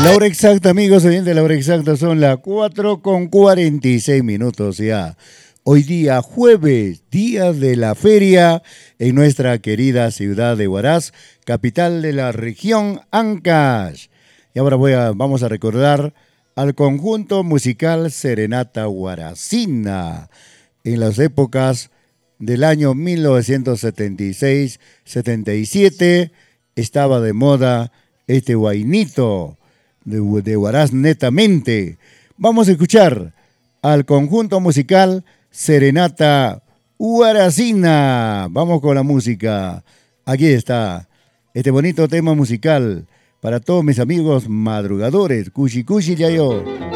La hora exacta, amigos oyentes, la hora exacta son las 4:46 ya. Hoy día jueves, día de la feria en nuestra querida ciudad de Huaraz, capital de la región Ancash. Y ahora vamos a recordar al conjunto musical Serenata Huaracina en las épocas del año 1976-77. Estaba de moda este guainito de Huaraz netamente. Vamos a escuchar al conjunto musical Serenata Huaracina. Vamos con la música. Aquí está este bonito tema musical para todos mis amigos madrugadores. Cuchi Cuchi Yayo.